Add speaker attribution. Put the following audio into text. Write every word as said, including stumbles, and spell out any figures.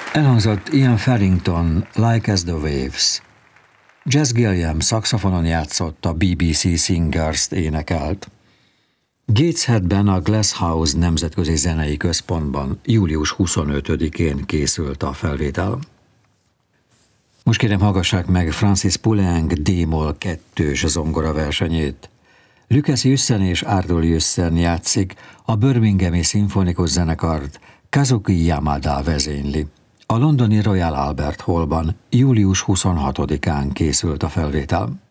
Speaker 1: Elhangzott Ian Farrington, Like as the Waves. Jazz Gilliam szaxofonon játszott, a bé bé cé Singers-t énekelt. Gatesheadben a Glasshouse Nemzetközi Zenei Központban július huszonötödikén készült a felvétel. Most kérem, hallgassák meg Francis Poulenc D-moll kettős zongora versenyét. Lucas Jussen és Arthur Jussen játszik, a Birminghami Szimfonikus Zenekart Kazuki Yamada vezényli. A londoni Royal Albert Hallban július huszonhatodikán készült a felvétel.